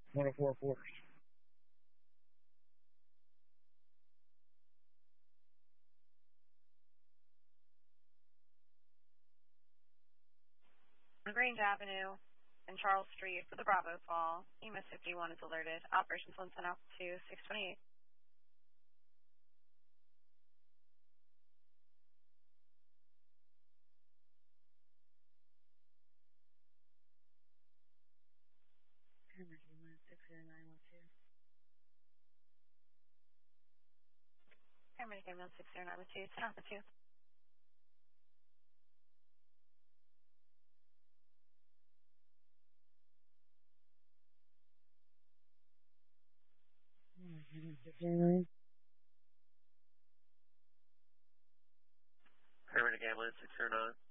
104 quarters. Grange Avenue and Charles Street for the Bravo Fall. EMS 51 is alerted. Operations 1 sent out to 628. Paramedic ambulance 60912, sent out to 2. Paramedic ambulance 609.